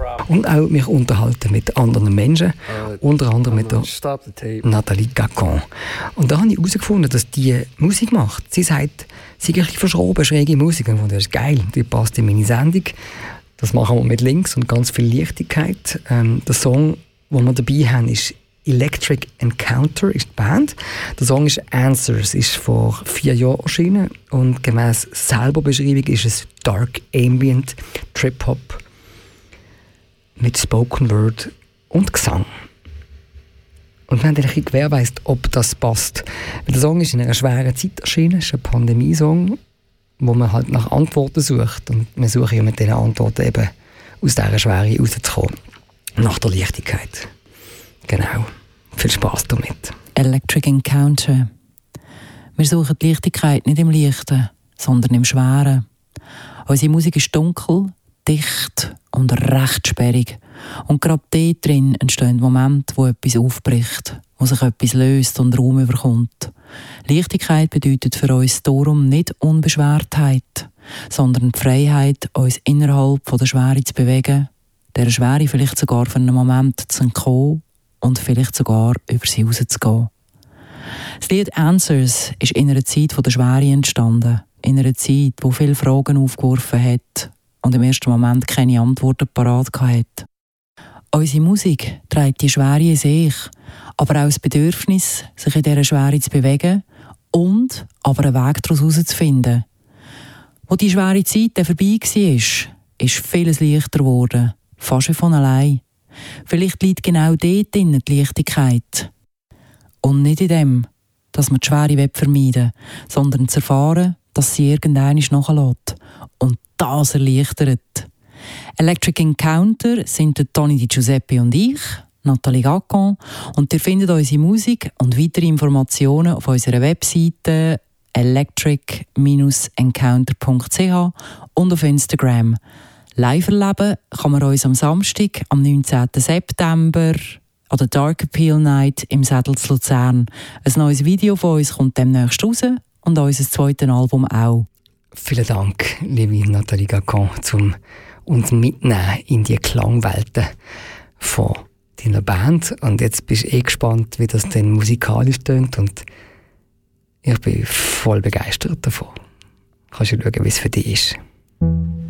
Und auch mich unterhalten mit anderen Menschen, unter anderem mit der Nathalie Gacon. Und da habe ich herausgefunden, dass die Musik macht. Sie sagt, sie ist verschroben, schräge Musik. Und das ist geil, die passt in meine Sendung. Das machen wir mit Links und ganz viel Leichtigkeit. Der Song, den wir dabei haben, ist Electric Encounter, ist die Band. Der Song ist Answers, ist vor 4 Jahren erschienen und gemäss selber Beschreibung ist es Dark Ambient Trip-Hop mit Spoken Word und Gesang. Und wir haben eigentlich gewährleistet, ob das passt. Der Song ist in einer schweren Zeit erschienen, es ist ein Pandemiesong, wo man halt nach Antworten sucht. Und wir suchen ja mit diesen Antworten eben aus dieser Schwere rauszukommen. Nach der Leichtigkeit. Genau. Viel Spass damit. Electric Encounter. Wir suchen die Leichtigkeit nicht im Leichten, sondern im Schweren. Unsere Musik ist dunkel, dicht und recht sperrig. Und gerade dort drin entstehen Momente, wo etwas aufbricht, wo sich etwas löst und Raum überkommt. Leichtigkeit bedeutet für uns darum nicht Unbeschwertheit, sondern die Freiheit, uns innerhalb von der Schwere zu bewegen, der Schwere vielleicht sogar für einen Moment zu entkommen und vielleicht sogar über sie rauszugehen. Das Lied «Answers» ist in einer Zeit von der Schwere entstanden, in einer Zeit, wo viele Fragen aufgeworfen hat und im ersten Moment keine Antworten parat hatte. Unsere Musik trägt die Schwere in sich, aber auch das Bedürfnis, sich in dieser Schwere zu bewegen und aber einen Weg daraus herauszufinden. Als die schwere Zeit dann vorbei war, ist vieles leichter geworden, fast wie von allein. Vielleicht liegt genau dort die Leichtigkeit. Und nicht in dem, dass man die Schwere vermeiden will, sondern zu erfahren, dass sie irgendwann nachlässt. Und das erleichtert. Electric Encounter sind der Toni Di Giuseppe und ich, Nathalie Gacon. Und ihr findet unsere Musik und weitere Informationen auf unserer Webseite electric-encounter.ch und auf Instagram. Live erleben kann man uns am Samstag, am 19. September, an der Dark Appeal Night im Sädel zu Luzern. Ein neues Video von uns kommt demnächst raus und unser zweites Album auch. Vielen Dank, liebe Nathalie Gacon, um uns mitnehmen in die Klangwelten von deiner Band. Und jetzt bist du gespannt, wie das denn musikalisch tönt. Und ich bin voll begeistert davon. Kannst du schauen, wie es für dich ist.